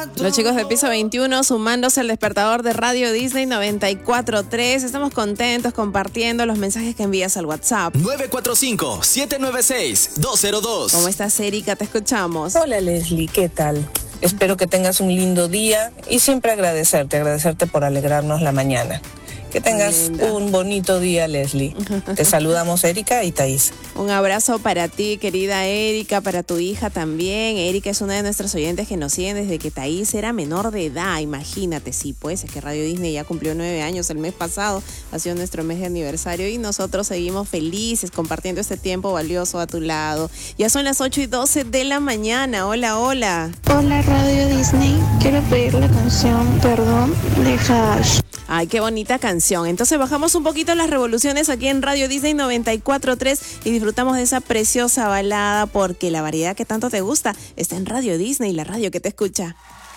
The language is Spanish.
Los chicos de Piso 21 sumándose al despertador de Radio Disney 94.3. Estamos contentos compartiendo los mensajes que envías al WhatsApp. 945-796-202. ¿Cómo estás, Erika? Te escuchamos. Hola, Leslie, ¿qué tal? Espero que tengas un lindo día y siempre agradecerte por alegrarnos la mañana. Que tengas un bonito día, Leslie. Te saludamos Erika y Thaís. Un abrazo para ti, querida Erika, para tu hija también. Erika es una de nuestras oyentes que nos siguen desde que Thaís era menor de edad. Imagínate, sí, pues, es que Radio Disney ya cumplió 9 años el mes pasado. Ha sido nuestro mes de aniversario y nosotros seguimos felices compartiendo este tiempo valioso a tu lado. Ya son las 8:12 de la mañana. Hola, hola. Hola, Radio Disney. Quiero pedir la canción Perdón de Hash. Ay, qué bonita canción. Entonces bajamos un poquito las revoluciones aquí en Radio Disney 94.3 y disfrutamos de esa preciosa balada porque la variedad que tanto te gusta está en Radio Disney, la radio que te escucha.